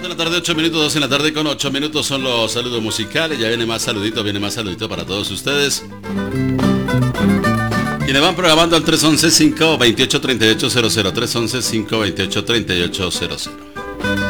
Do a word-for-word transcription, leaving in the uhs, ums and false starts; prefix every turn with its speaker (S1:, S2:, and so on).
S1: de la tarde, ocho minutos, dos en la tarde con ocho minutos son los saludos musicales. Ya viene más saludito, viene más saludito para todos ustedes. Y le van programando al tres once, cinco veintiocho, treinta y ocho cero cero, tres once, cinco veintiocho, treinta y ocho cero cero.